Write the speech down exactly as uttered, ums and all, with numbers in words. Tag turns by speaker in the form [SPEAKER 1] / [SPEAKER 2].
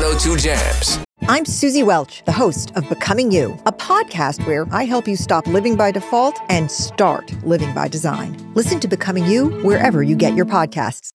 [SPEAKER 1] go-to jams.
[SPEAKER 2] I'm Susie Welch, the host of Becoming You, a podcast where I help you stop living by default and start living by design. Listen to Becoming You wherever you get your podcasts.